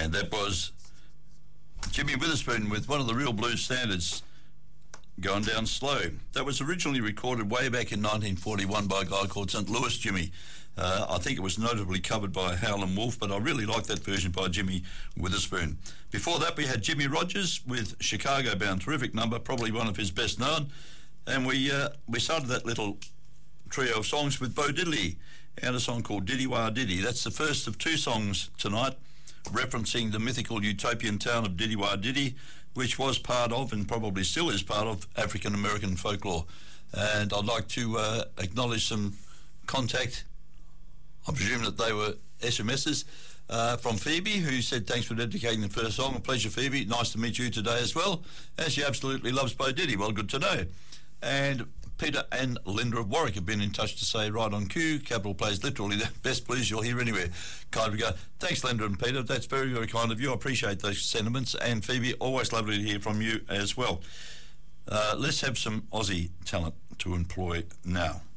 And that was Jimmy Witherspoon with one of the real blues standards, Going Down Slow. That was originally recorded way back in 1941 by a guy called St. Louis Jimmy. I think it was notably covered by Howlin' Wolf, but I really like that version by Jimmy Witherspoon. Before that, we had Jimmy Rogers with Chicago Bound. Terrific number, probably one of his best known. And we started that little trio of songs with Bo Diddley and a song called Diddy Wah Diddy. That's the first of two songs tonight, referencing the mythical utopian town of Diddy Wah Diddy, which was part of, and probably still is part of, African American folklore. And I'd like to acknowledge some contact. I presume that they were SMSs from Phoebe, who said thanks for dedicating the first song. A pleasure, Phoebe. Nice to meet you today as well. And she absolutely loves Bo Diddley. Well, good to know. And Peter and Linda of Warwick have been in touch to say right on cue, capital plays literally the best blues you'll hear anywhere. Kind regard. Thanks, Linda and Peter. That's very, very kind of you. I appreciate those sentiments. And Phoebe, always lovely to hear from you as well. Let's have some Aussie talent to employ now.